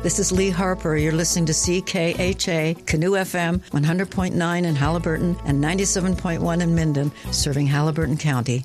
This is Lee Harper. You're listening to CKHA, Canoe FM, 100.9 in Halliburton and 97.1 in Minden, serving Halliburton County.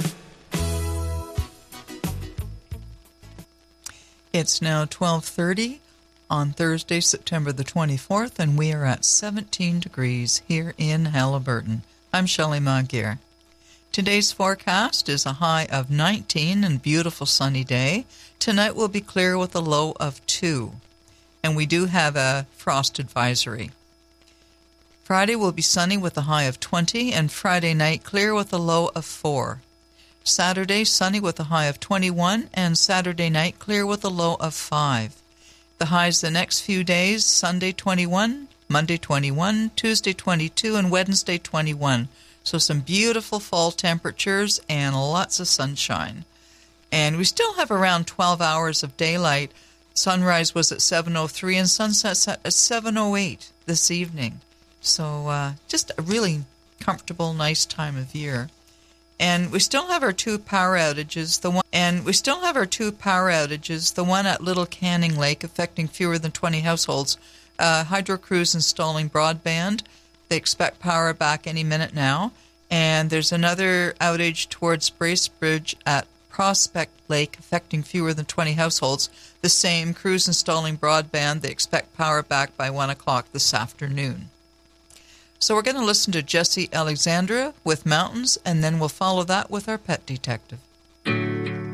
It's now 12:30 on Thursday, September the 24th, and we are at 17 degrees here in Halliburton. I'm Shelley Maguire. Today's forecast is a high of 19 and beautiful sunny day. Tonight will be clear with a low of 2, and we do have a frost advisory. Friday will be sunny with a high of 20, and Friday night clear with a low of 4. Saturday, sunny with a high of 21, and Saturday night clear with a low of 5. The highs the next few days, Sunday 21, Monday 21, Tuesday 22, and Wednesday 21. So some beautiful fall temperatures and lots of sunshine. And we still have around 12 hours of daylight. Sunrise was at 7:03 and sunset's at 7:08 this evening. So just a really comfortable, nice time of year. And we still have our two power outages. The one at Little Canning Lake affecting fewer than 20 households. Hydro Crew's installing broadband. They expect power back any minute now. And there's another outage towards Bracebridge at Prospect Lake affecting fewer than 20 households. The same crews installing broadband. They expect power back by 1 o'clock this afternoon. So we're going to listen to Jesse Alexandra with Mountains, and then we'll follow that with our pet detective.